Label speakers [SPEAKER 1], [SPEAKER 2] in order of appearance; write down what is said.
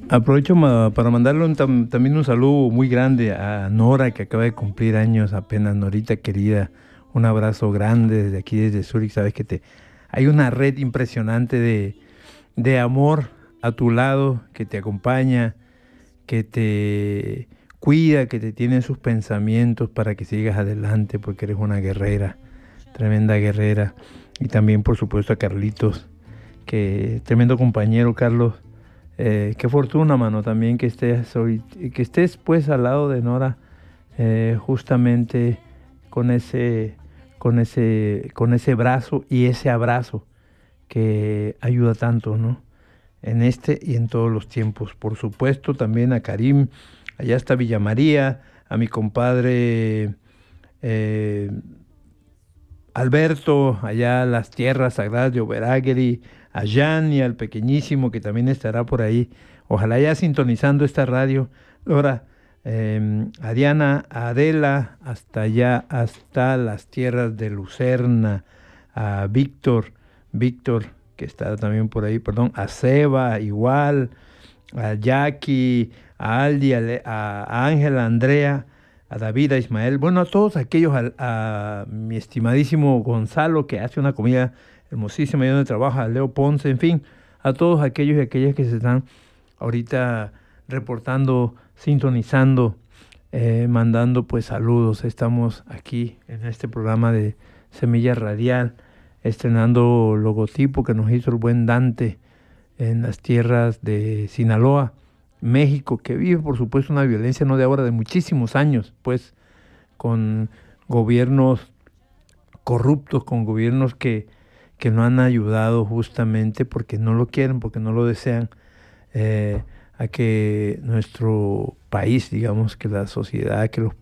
[SPEAKER 1] Aprovecho para mandarle también un saludo muy grande a Nora, que acaba de cumplir años apenas. Norita querida, un abrazo grande desde aquí, desde Zurich. Sabes que hay una red impresionante de amor a tu lado, que te acompaña, que te cuida, que te tiene en sus pensamientos para que sigas adelante, porque eres una guerrera, tremenda guerrera. Y también, por supuesto, a Carlitos, que tremendo compañero, Carlos. Qué fortuna, mano, también que estés hoy, que estés pues al lado de Nora, justamente con ese brazo y ese abrazo que ayuda tanto, ¿no? En este y en todos los tiempos. Por supuesto, también a Karim, allá está Villa María, a mi compadre eh, Alberto, allá las tierras sagradas de Oberagri, a Jan y al pequeñísimo que también estará por ahí. Ojalá ya sintonizando esta radio. Ahora, a Diana, a Adela, hasta allá, hasta las tierras de Lucerna, a Víctor, que está también por ahí, perdón, a Seba, igual, a Jackie, a Aldi, a Ángela, a Andrea, a David, a Ismael, bueno, a todos aquellos, a mi estimadísimo Gonzalo, que hace una comida hermosísima, y donde trabaja, a Leo Ponce, en fin, a todos aquellos y aquellas que se están ahorita reportando, sintonizando, mandando pues saludos. Estamos aquí en este programa de Semilla Radial, estrenando logotipo que nos hizo el buen Dante en las tierras de Sinaloa, México, que vive por supuesto una violencia no de ahora, de muchísimos años, pues con gobiernos corruptos, con gobiernos que no han ayudado justamente porque no lo quieren, porque no lo desean, a que nuestro país, digamos, que la sociedad, que los